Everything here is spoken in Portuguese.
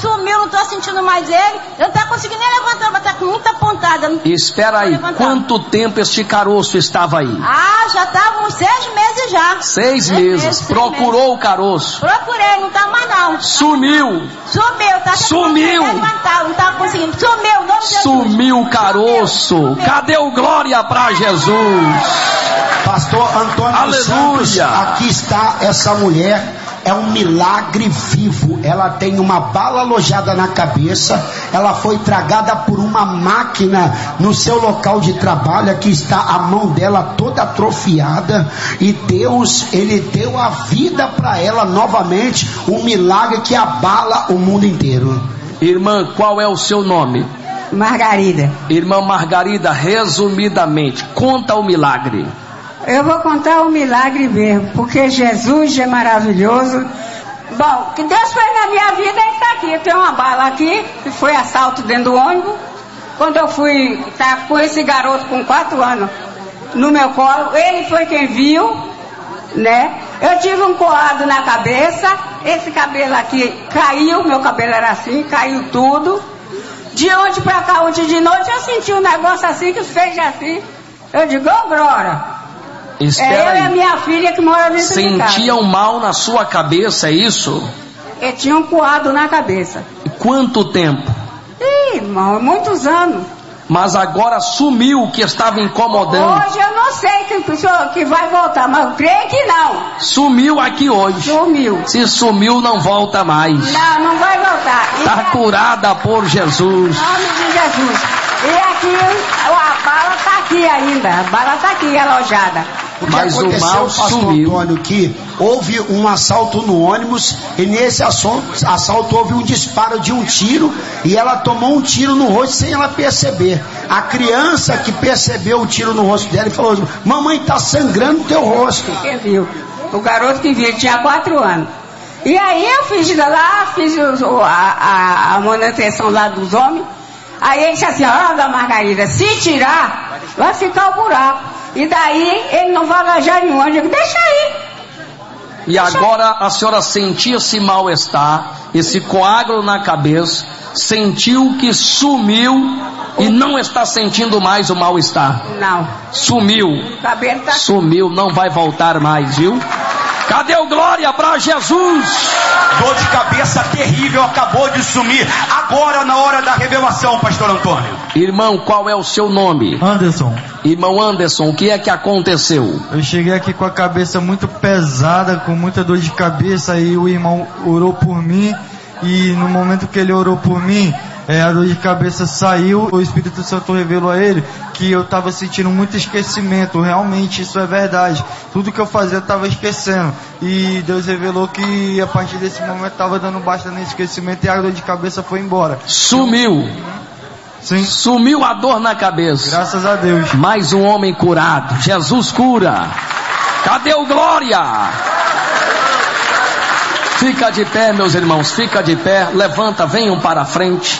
sumiu, não tô sentindo mais ele. Eu não tô conseguindo nem levantar, mas tá com muita pontada. Espera aí, quanto tempo este caroço estava aí? Ah, já tava uns 6 meses já. 6 meses. Procurou o caroço? Procurei, não tá mais não. Sumiu. Sumiu, levantar, não tá conseguindo. Sumiu, não. Sumiu o caroço. Cadê o glória pra Jesus? Pastor Antônio Aleluia. Santos, aqui está essa mulher. É um milagre vivo. Ela tem uma bala alojada na cabeça. Ela foi tragada por uma máquina no seu local de trabalho. Aqui está a mão dela toda atrofiada. E Deus, Ele deu a vida para ela novamente. Um milagre que abala o mundo inteiro. Irmã, qual é o seu nome? Margarida. Irmã Margarida, resumidamente, conta o milagre. Eu vou contar o milagre mesmo, porque Jesus é maravilhoso. Bom, o que Deus fez na minha vida é isso aqui. Eu tenho uma bala aqui, que foi assalto dentro do ônibus. Quando eu fui, tá com esse garoto com 4 anos no meu colo, ele foi quem viu, né? Eu tive um coado na cabeça, esse cabelo aqui caiu, meu cabelo era assim, caiu tudo. De ontem pra cá, ontem de noite, eu senti um negócio assim, que fez assim. Eu digo, ô Glória. Espera eu e a minha filha que mora dentro de casa. Sentia um mal na sua cabeça, é isso? Eu tinha um coado na cabeça. E quanto tempo? Ih, irmão, muitos anos. Mas agora sumiu o que estava incomodando. Hoje eu não sei que vai voltar, mas eu creio que não. Sumiu aqui hoje. Sumiu. Se sumiu, não volta mais. Não vai voltar. Está curada por Jesus. Em nome de Jesus. E aqui, a bala está aqui ainda. A bala está aqui alojada. Mas o mal sumiu. Antônio, que houve um assalto no ônibus e nesse assalto houve um disparo de um tiro e ela tomou um tiro no rosto sem ela perceber. A criança que percebeu o tiro no rosto dela e falou: mamãe, tá sangrando o teu rosto. Quem viu? O garoto que viu, tinha 4 anos. E aí eu fiz a manutenção lá dos homens. Aí ele disse assim: olha, Margarida, se tirar, vai ficar o buraco. E daí ele não vai gajar nenhum. Eu digo, deixa aí. E agora a senhora sentiu esse mal-estar, esse coágulo na cabeça, sentiu que sumiu e não está sentindo mais o mal-estar. Não. Sumiu. O cabelo tá... Sumiu, não vai voltar mais, viu? Cadê o glória para Jesus? Dor de cabeça terrível acabou de sumir. Agora na hora da revelação, pastor Antônio. Irmão, qual é o seu nome? Anderson. Irmão Anderson, o que é que aconteceu? Eu cheguei aqui com a cabeça muito pesada, com muita dor de cabeça, e o irmão orou por mim, e no momento que ele orou por mim, a dor de cabeça saiu. O Espírito Santo revelou a ele que eu estava sentindo muito esquecimento. Realmente isso é verdade. Tudo que eu fazia eu estava esquecendo, e Deus revelou que a partir desse momento estava dando basta nesse esquecimento, e a dor de cabeça foi embora. Sumiu. Sim. Sumiu a dor na cabeça. Graças a Deus. Mais um homem curado. Jesus cura. Cadê o glória? Fica de pé, meus irmãos, fica de pé. Levanta, venham para a frente.